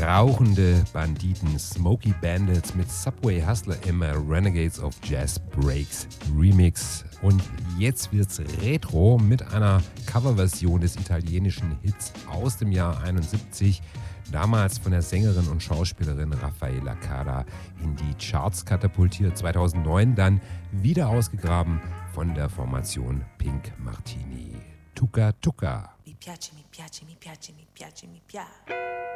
rauchende Banditen, Smoky Bandits mit Subway Hustler im Renegades of Jazz Breaks Remix. Und jetzt wird's retro mit einer Coverversion des italienischen Hits aus dem Jahr 71. Damals von der Sängerin und Schauspielerin Raffaella Carrà in die Charts katapultiert. 2009 dann wieder ausgegraben von der Formation Pink Martini. Tuca Tuca. Mi piace, mi piace, mi piace, mi piace, mi piace.